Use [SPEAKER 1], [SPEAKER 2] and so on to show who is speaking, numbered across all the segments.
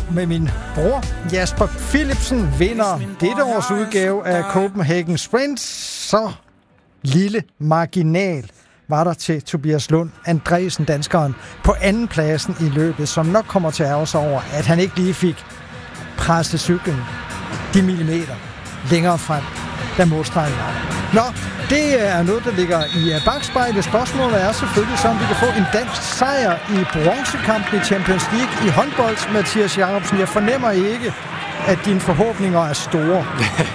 [SPEAKER 1] med min bror. Jasper Philipsen vinder dette års udgave af Copenhagen Sprint. Så lille marginal var der til Tobias Lund Andresen, danskeren, på anden pladsen i løbet, som nok kommer til at ærge sig over, at han ikke lige fik presset cyklen de millimeter længere frem, da målstregen var. Nå, det er noget, der ligger i bakspejlet. Spørgsmålet er selvfølgelig, så om vi kan få en dansk sejr i bronzekampen i Champions League i håndbold. Mathias Jacobsen, jeg fornemmer ikke, at dine forhåbninger er store.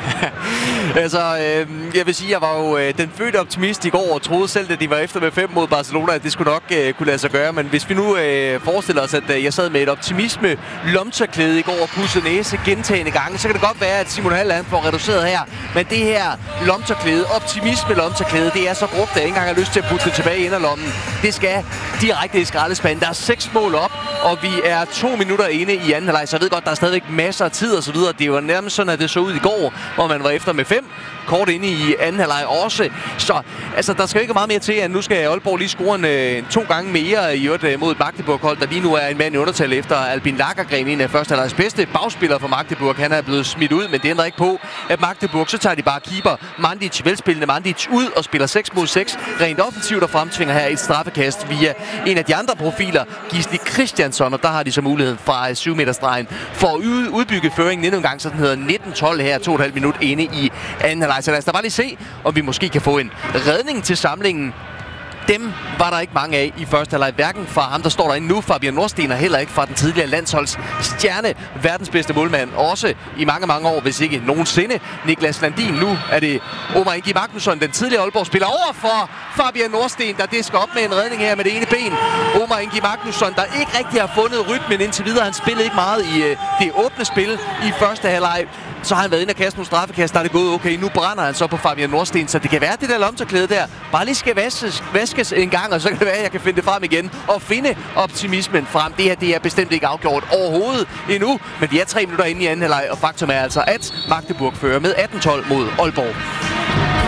[SPEAKER 2] Altså, jeg vil sige, jeg var jo den fødte optimist i går og troede selv, at de var efter med 5 mod Barcelona, at det skulle nok kunne lade sig gøre. Men hvis vi nu forestiller os, at jeg sad med et optimisme lomtørklæde i går og pudsede næse gentagne gange, så kan det godt være, at Simon Halland får reduceret her. Men det her lomtørklæde, optimisme lomtørklæde, det er så brugt, at jeg ikke engang har lyst til at putte det tilbage i inderlommen. Det skal direkte i skraldespanden. Der er 6 mål op, og vi er 2 minutter inde i anden halvleg, så jeg ved godt, der er stadigvæk masser af tid og så videre. Det var nærmest sådan, at det så ud i går, hvor man var efter med 5. Kort inde i anden halvleg også. Så altså, der skal ikke meget mere til, at nu skal Aalborg lige score 2 gange mere i øvrigt mod et Magdeburg-hold, der lige nu er en mand i undertal efter Albin Lagergren, en af første halvlegs bedste bagspillere for Magdeburg. Han er blevet smidt ud, men det ændrer ikke på, at Magdeburg, så tager de bare keeper Mandic, velspillende Mandic, ud og spiller 6 mod 6. Rent offensivt og fremtvinger her et straffekast via en af de andre profiler, Gisli Christiansson, og der har de så muligheden fra 7-meterstregen for at udbygge føringen endnu en gang, så den hedder 19-12 her, 2,5 minut inde i anden halvleg. Så lad os da bare lige se, om vi måske kan få en redning til samlingen. Dem var der ikke mange af i første halvleg, hverken fra ham, der står derinde nu, Fabian Nordsten, og heller ikke fra den tidligere landsholds stjerne, verdens bedste målmand, også i mange, mange år, hvis ikke nogensinde, Niklas Landin. Nu er det Omar Ingi Magnusson, den tidligere Aalborg-spiller, over for Fabian Nordsten, der disker op med en redning her med det ene ben. Omar Ingi Magnusson, der ikke rigtig har fundet rytmen indtil videre. Han spillede ikke meget i det åbne spil i første halvleg. Så har han været inde og kaste nogle straffekast, der er det gået okay. Nu brænder han så på Fabian Nordsten, så det kan være, det der lomtørklæde der bare lige skal vaskes en gang, og så kan det være, at jeg kan finde det frem igen og finde optimismen frem. Det her, det er bestemt ikke afgjort overhovedet endnu, men vi er 3 minutter inde i anden halvleg, og faktum er altså, at Magdeburg fører med 18-12 mod Aalborg.